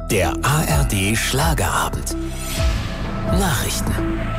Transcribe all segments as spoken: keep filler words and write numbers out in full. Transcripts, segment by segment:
Der A R D Schlagerabend. Nachrichten.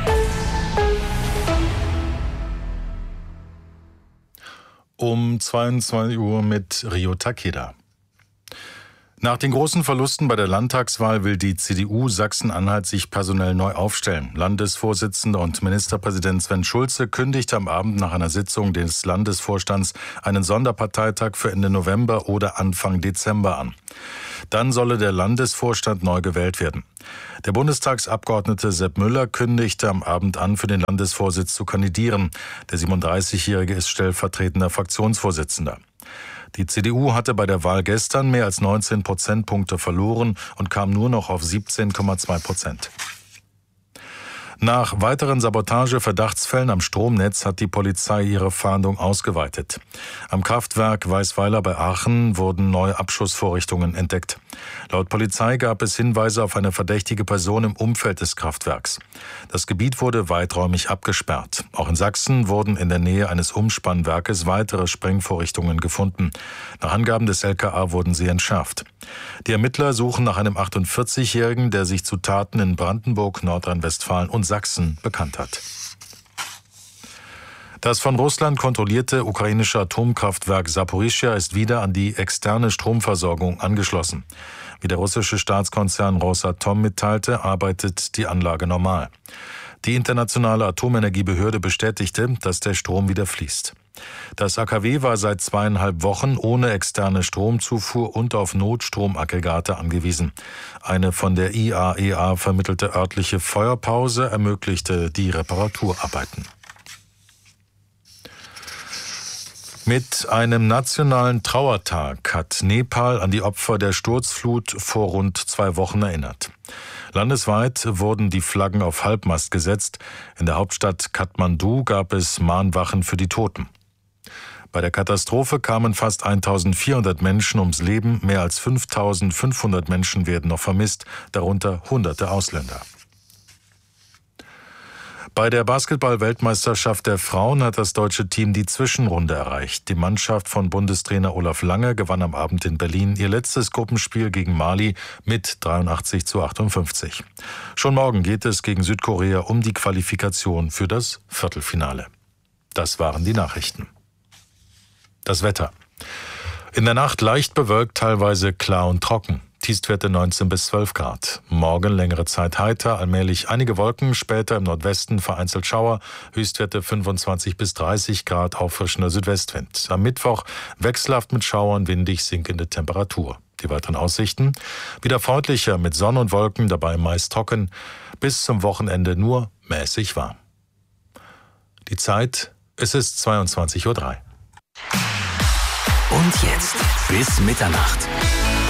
Um zweiundzwanzig Uhr mit Rio Takeda. Nach den großen Verlusten bei der Landtagswahl will die C D U Sachsen-Anhalt sich personell neu aufstellen. Landesvorsitzender und Ministerpräsident Sven Schulze kündigte am Abend nach einer Sitzung des Landesvorstands einen Sonderparteitag für Ende November oder Anfang Dezember an. Dann solle der Landesvorstand neu gewählt werden. Der Bundestagsabgeordnete Sepp Müller kündigte am Abend an, für den Landesvorsitz zu kandidieren. Der siebenunddreißigjährige ist stellvertretender Fraktionsvorsitzender. Die C D U hatte bei der Wahl gestern mehr als neunzehn Prozentpunkte verloren und kam nur noch auf siebzehn Komma zwei Prozent. Nach weiteren Sabotage-Verdachtsfällen am Stromnetz hat die Polizei ihre Fahndung ausgeweitet. Am Kraftwerk Weißweiler bei Aachen wurden neue Abschussvorrichtungen entdeckt. Laut Polizei gab es Hinweise auf eine verdächtige Person im Umfeld des Kraftwerks. Das Gebiet wurde weiträumig abgesperrt. Auch in Sachsen wurden in der Nähe eines Umspannwerkes weitere Sprengvorrichtungen gefunden. Nach Angaben des L K A wurden sie entschärft. Die Ermittler suchen nach einem achtundvierzigjährigen, der sich zu Taten in Brandenburg, Nordrhein-Westfalen und Sachsen bekannt hat. Das von Russland kontrollierte ukrainische Atomkraftwerk Saporischschja ist wieder an die externe Stromversorgung angeschlossen. Wie der russische Staatskonzern Rosatom mitteilte, arbeitet die Anlage normal. Die internationale Atomenergiebehörde bestätigte, dass der Strom wieder fließt. Das A K W war seit zweieinhalb Wochen ohne externe Stromzufuhr und auf Notstromaggregate angewiesen. Eine von der I A E A vermittelte örtliche Feuerpause ermöglichte die Reparaturarbeiten. Mit einem nationalen Trauertag hat Nepal an die Opfer der Sturzflut vor rund zwei Wochen erinnert. Landesweit wurden die Flaggen auf Halbmast gesetzt. In der Hauptstadt Kathmandu gab es Mahnwachen für die Toten. Bei der Katastrophe kamen fast eintausendvierhundert Menschen ums Leben, mehr als fünftausendfünfhundert Menschen werden noch vermisst, darunter hunderte Ausländer. Bei der Basketball-Weltmeisterschaft der Frauen hat das deutsche Team die Zwischenrunde erreicht. Die Mannschaft von Bundestrainer Olaf Lange gewann am Abend in Berlin ihr letztes Gruppenspiel gegen Mali mit dreiundachtzig zu achtundfünfzig. Schon morgen geht es gegen Südkorea um die Qualifikation für das Viertelfinale. Das waren die Nachrichten. Das Wetter. In der Nacht leicht bewölkt, teilweise klar und trocken. Tiefstwerte neunzehn bis zwölf Grad. Morgen längere Zeit heiter, allmählich einige Wolken, später im Nordwesten vereinzelt Schauer, Höchstwerte fünfundzwanzig bis dreißig Grad, auffrischender Südwestwind. Am Mittwoch wechselhaft mit Schauern, windig sinkende Temperatur. Die weiteren Aussichten: wieder freundlicher mit Sonne und Wolken, dabei meist trocken, bis zum Wochenende nur mäßig warm. Die Zeit, es ist zweiundzwanzig Uhr drei. Und jetzt bis Mitternacht.